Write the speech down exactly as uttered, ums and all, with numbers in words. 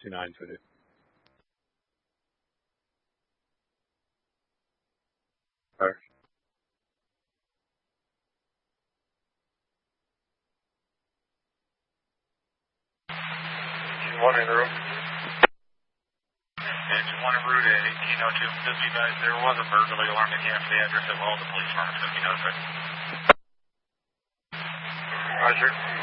two nine for the. Or, one in the room. Engine one en route at eighteen oh two. Just you guys, there was a burglary alarm that came to the address of all the police departments. Going to be notified. Roger.